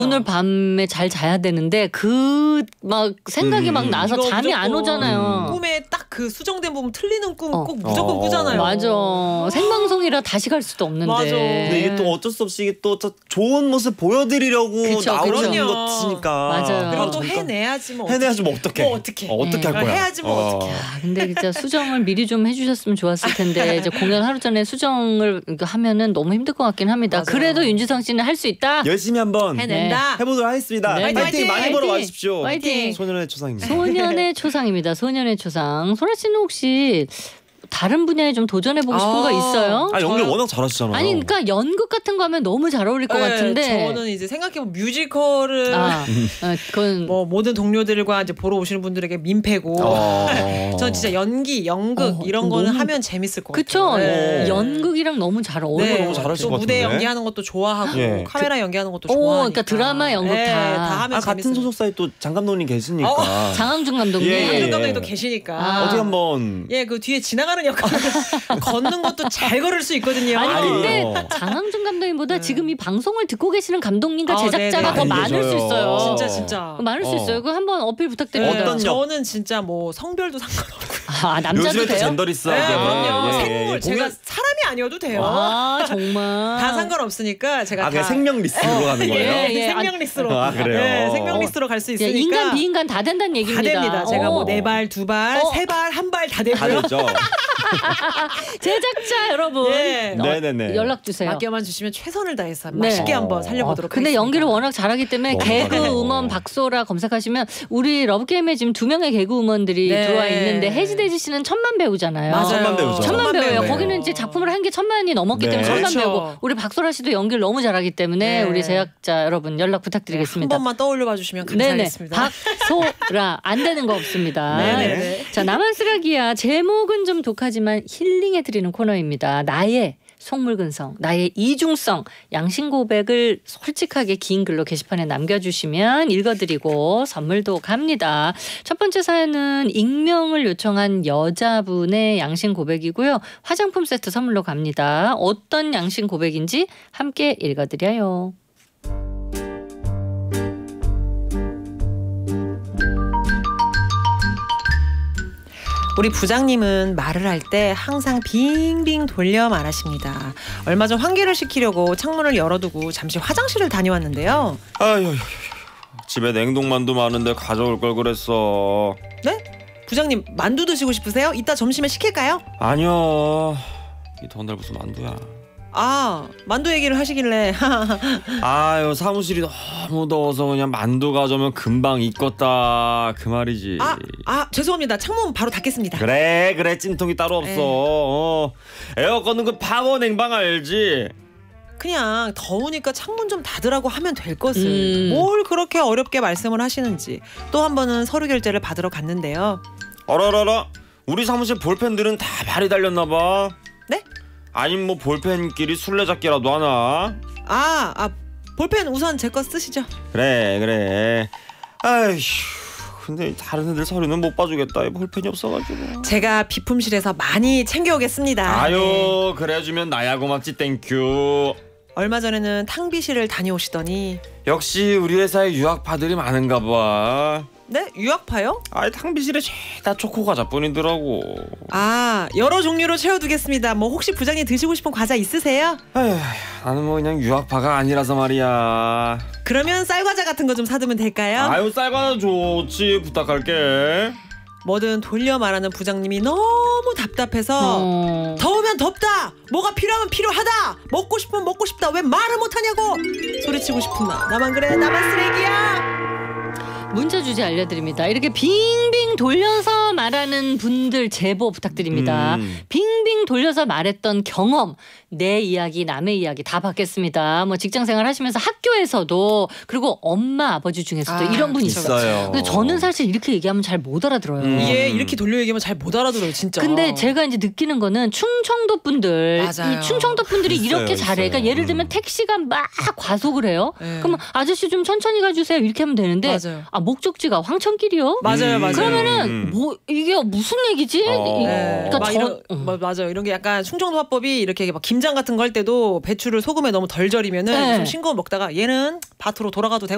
오늘 밤에 잘 자야 되는데 그 막 생각이 막 나서 잠이 안 오잖아요. 꿈에 딱 그 수정된 부분 틀리는 꿈 꼭 무조건 꾸잖아요. 맞아. 생방송이라 다시 갈 수도 없는데. 맞아. 근데 이게 또 어쩔 수 없이 이게 또 좋은 모습 보여드리려고 그쵸, 나오는 것이니까. 맞아요. 그리고 또 해내야지 뭐. 해내야지 뭐 어떡해. 어떻게 할 거야. 해야지 뭐 어떡해. 근데 진짜 수정을 미리 좀 해주셨으면 좋았을 텐데 이제 공연 하루 전에 수정을 하면은 너무 힘들 것 같긴 합니다. 맞아요. 그래도 윤지성 씨는 할 수 있다. 열심히 한번 해낸다. 해보도록 하겠습니다. 네. 파이팅 많이 보러 파이팅. 와주십시오. 파이팅. 소년의 초상입니다. 소년의 초상입니다. 소년의 초상. 소라 씨는 혹시 다른 분야에 좀 도전해보고 싶은 거 있어요? 연기 워낙 잘하시잖아요. 아니 그러니까 연극 같은 거 하면 너무 잘 어울릴 것 같은데. 저는 이제 생각해보면 뮤지컬을 그건 뭐 모든 동료들과 이제 보러 오시는 분들에게 민폐고 전 진짜 연기, 연극 이런 거는 하면 재밌을 것 그쵸? 같아요. 네. 연극이랑 너무 잘 어울려요. 너무 잘하실 또 것 무대 같은데. 연기하는 것도 좋아하고 예. 카메라 연기하는 것도 좋아하니까. 그러니까 드라마, 연극 다 하면 같은 재밌어요. 소속사에 또 장 감독님 계시니까. 장항준 감독님. 장항준 감독님도 계시니까. 어떻게 한번. 그 뒤에 지나가는 역할을 걷는 것도 잘 걸을 수 있거든요. 아니 근데 아니에요. 장항준 감독님보다 지금 이 방송을 듣고 계시는 감독님과 제작자가 네네. 더 많을 수 있어요. 진짜. 많을 수 있어요. 그 한번 어필 부탁드립니다. 어떤 저는 진짜 뭐 성별도 상관없고. 남자도 요즘에 또 돼요? 젠더리스하게. 그럼요. 예, 생물. 예. 제가 사람이 아니어도 돼요. 정말. 다 상관없으니까 제가 그냥 생명 리스트로 가는 거예요? 생명 리스트로. 그래요? 생명 리스트로 갈 수 있으니까. 인간 비인간 다 된다는 얘기입니다. 다 됩니다. 제가 뭐 4발, 2발, 3발, 1발 다 되고요. 다 됐죠. 제작자 여러분 네네네. 연락 주세요. 맡겨만 주시면 최선을 다해서 맛있게 한번 살려보도록 근데 하겠습니다. 연기를 워낙 잘하기 때문에 개그우먼 박소라 검색하시면 우리 러브게임에 지금 2명의 개그우먼들이 들어와 있는데 혜지대지 씨는 천만 배우잖아요. 맞아요. 천만 배우죠. 천만 배우예요. 네. 거기는 이제 작품을 한 게 천만이 넘었기 때문에 천만 그렇죠. 배우고 우리 박소라 씨도 연기를 너무 잘하기 때문에 우리 제작자 여러분 연락 부탁드리겠습니다. 한 번만 떠올려봐 주시면 감사하겠습니다. 박소라 안 되는 거 없습니다. 네네. 자, 나만 쓰라기야. 제목은 좀 독하지만 힐링해드리는 코너입니다. 나의 속물근성, 나의 이중성, 양심 고백을 솔직하게 긴 글로 게시판에 남겨주시면 읽어드리고 선물도 갑니다. 첫 번째 사연은 익명을 요청한 여자분의 양심 고백이고요. 화장품 세트 선물로 갑니다. 어떤 양심 고백인지 함께 읽어드려요. 우리 부장님은 말을 할 때 항상 빙빙 돌려 말하십니다. 얼마 전 환기를 시키려고 창문을 열어두고 잠시 화장실을 다녀왔는데요. 아유, 집에 냉동만두 많은데 가져올 걸 그랬어. 네? 부장님 만두 드시고 싶으세요? 이따 점심에 시킬까요? 아니요. 이 더운데 무슨 만두야. 만두 얘기를 하시길래 아유, 사무실이 너무 더워서 그냥 만두 가져오면 금방 익었다 그 말이지. 죄송합니다. 창문 바로 닫겠습니다. 그래 찜통이 따로 없어. 에어컨은 그 파워 냉방 알지? 그냥 더우니까 창문 좀 닫으라고 하면 될 것을 뭘 그렇게 어렵게 말씀을 하시는지. 또 한 번은 서류 결제를 받으러 갔는데요. 어라라라, 우리 사무실 볼펜들은 다 발이 달렸나 봐. 네? 아님 뭐 볼펜끼리 술래잡기라도 하나? 볼펜 우선 제 거 쓰시죠. 그래. 아휴, 근데 다른 애들 서류는 못 봐주겠다. 볼펜이 없어가지고. 제가 비품실에서 많이 챙겨오겠습니다. 아유, 그래주면 나야 고맙지. 땡큐. 얼마 전에는 탕비실을 다녀오시더니 역시 우리 회사에 유학파들이 많은가 봐. 네? 유학파요? 탕비실에 죄다 초코 과자뿐이더라고. 여러 종류로 채워두겠습니다. 뭐 혹시 부장님 드시고 싶은 과자 있으세요? 아휴, 나는 뭐 그냥 유학파가 아니라서 말이야. 그러면 쌀과자 같은 거 좀 사두면 될까요? 아유, 쌀과자 좋지. 부탁할게. 뭐든 돌려 말하는 부장님이 너무 답답해서 더우면 덥다! 뭐가 필요하면 필요하다! 먹고 싶으면 먹고 싶다! 왜 말을 못하냐고! 소리치고 싶은 나만 그래, 나만 쓰레기야! 문자 주제 알려드립니다. 이렇게 빙빙 돌려서 말하는 분들 제보 부탁드립니다. 빙빙 돌려서 말했던 경험, 내 이야기, 남의 이야기 다 받겠습니다. 뭐 직장생활 하시면서 학교에서도, 그리고 엄마, 아버지 중에서도 이런 분이 있어요. 근데 저는 사실 이렇게 얘기하면 잘 못 알아들어요. 이게 이렇게 돌려 얘기하면 잘 못 알아들어요, 진짜. 근데 제가 이제 느끼는 거는 충청도 분들, 맞아요. 이 충청도 분들이 이렇게 있어요. 잘해. 그러니까 예를 들면 택시가 막 과속을 해요. 그러면 아저씨 좀 천천히 가주세요. 이렇게 하면 되는데, 맞아요. 목적지가 황천길이요? 맞아요. 그러면은 뭐 이게 무슨 얘기지? 그러니까 맞아요. 이런 게 약간 충청도 화법이 이렇게 막 김장 같은 거 할 때도 배추를 소금에 너무 덜 절이면은 좀 싱거워 먹다가 얘는 밭으로 돌아가도 되고